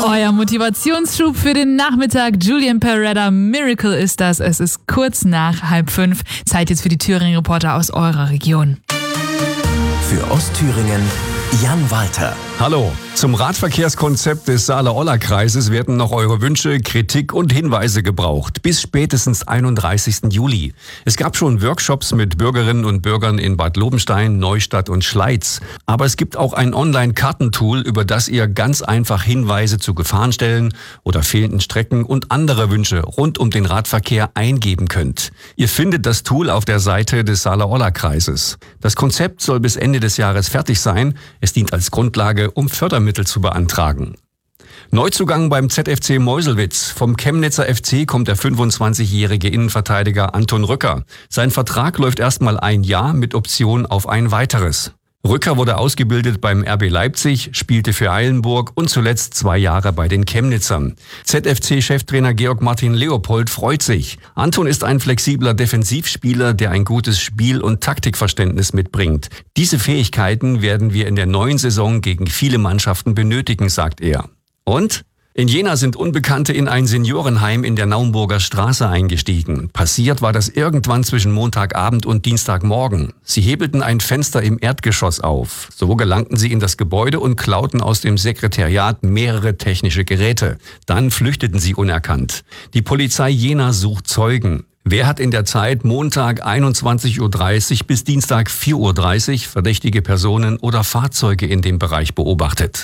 Euer Motivationsschub für den Nachmittag. Julian Peretta, Miracle ist das. Es ist kurz nach 4:30. Zeit jetzt für die Thüringen-Reporter aus eurer Region. Für Ostthüringen Jan Walter. Hallo. Zum Radverkehrskonzept des Saale-Olla-Kreises werden noch eure Wünsche, Kritik und Hinweise gebraucht. Bis spätestens 31. Juli. Es gab schon Workshops mit Bürgerinnen und Bürgern in Bad Lobenstein, Neustadt und Schleiz. Aber es gibt auch ein Online-Kartentool, über das ihr ganz einfach Hinweise zu Gefahrenstellen oder fehlenden Strecken und andere Wünsche rund um den Radverkehr eingeben könnt. Ihr findet das Tool auf der Seite des Saale-Olla-Kreises. Das Konzept soll bis Ende des Jahres fertig sein. Es dient als Grundlage, um Fördermittel zu beantragen. Neuzugang beim ZFC Meuselwitz. Vom Chemnitzer FC kommt der 25-jährige Innenverteidiger Anton Rücker. Sein Vertrag läuft erstmal ein Jahr mit Option auf ein weiteres. Rücker wurde ausgebildet beim RB Leipzig, spielte für Eilenburg und zuletzt 2 Jahre bei den Chemnitzern. ZFC-Cheftrainer Georg Martin Leopold freut sich. Anton ist ein flexibler Defensivspieler, der ein gutes Spiel- und Taktikverständnis mitbringt. Diese Fähigkeiten werden wir in der neuen Saison gegen viele Mannschaften benötigen, sagt er. Und? In Jena sind Unbekannte in ein Seniorenheim in der Naumburger Straße eingestiegen. Passiert war das irgendwann zwischen Montagabend und Dienstagmorgen. Sie hebelten ein Fenster im Erdgeschoss auf. So gelangten sie in das Gebäude und klauten aus dem Sekretariat mehrere technische Geräte. Dann flüchteten sie unerkannt. Die Polizei Jena sucht Zeugen. Wer hat in der Zeit Montag 21:30 Uhr bis Dienstag 4:30 Uhr verdächtige Personen oder Fahrzeuge in dem Bereich beobachtet?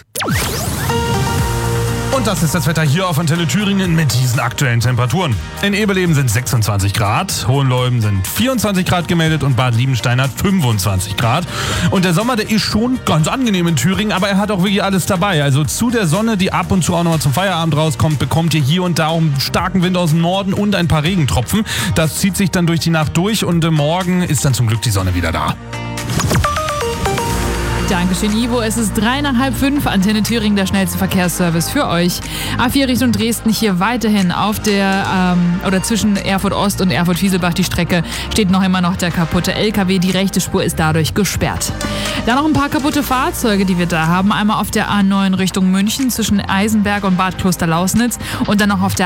Und das ist das Wetter hier auf Antenne Thüringen mit diesen aktuellen Temperaturen. In Eberleben sind 26 Grad, Hohenleuben sind 24 Grad gemeldet und Bad Liebenstein hat 25 Grad. Und der Sommer, der ist schon ganz angenehm in Thüringen, aber er hat auch wirklich alles dabei. Also zu der Sonne, die ab und zu auch nochmal zum Feierabend rauskommt, bekommt ihr hier und da auch einen starken Wind aus dem Norden und ein paar Regentropfen. Das zieht sich dann durch die Nacht durch und morgen ist dann zum Glück die Sonne wieder da. Dankeschön, Ivo. Es ist 4:03. Antenne Thüringen, der schnellste Verkehrsservice für euch. A4 Richtung Dresden hier weiterhin auf der, oder zwischen Erfurt Ost und Erfurt Wieselbach die Strecke steht noch immer noch der kaputte LKW. Die rechte Spur ist dadurch gesperrt. Dann noch ein paar kaputte Fahrzeuge, die wir da haben. Einmal auf der A9 Richtung München zwischen Eisenberg und Bad Klosterlausnitz und dann noch auf der